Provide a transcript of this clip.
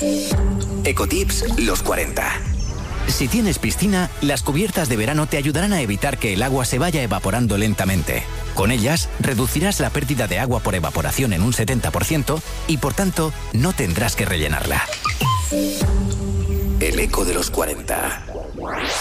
Ecotips los 40. Si tienes piscina, las cubiertas de verano te ayudarán a evitar que el agua se vaya evaporando lentamente. Con ellas, reducirás la pérdida de agua por evaporación en un 70% y, por tanto, no tendrás que rellenarla. El eco de los 40.